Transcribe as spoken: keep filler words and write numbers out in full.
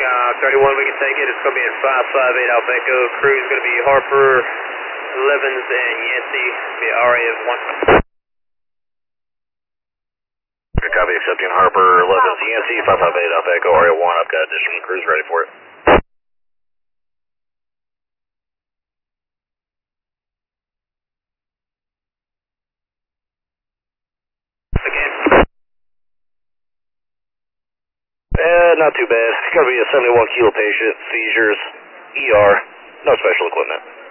Uh, thirty-one, we can take it. It's going to be at five five eight Alpha Echo. Crew is going to be Harper, Elevens, and Yancey. Be R A F one. Good copy, accepting Harper, Elevens, Yancey, five five eight Alpha Echo, R A F one. I've got additional crews ready for it. Again. Eh, not too bad. It's going to be a seventy-one kilo patient, seizures, E R, no special equipment.